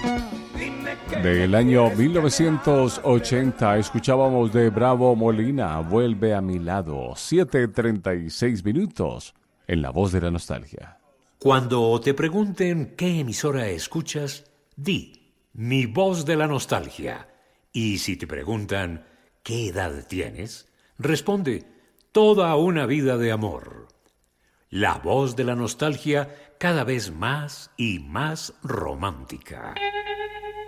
Del año 1980 escuchábamos de Bravo Molina, Vuelve a mi lado, 7:36 minutos, en La Voz de la Nostalgia. Cuando te pregunten qué emisora escuchas, di, Mi Voz de la Nostalgia. Y si te preguntan, ¿qué edad tienes?, responde, toda una vida de amor. La Voz de la Nostalgia, cada vez más y más romántica.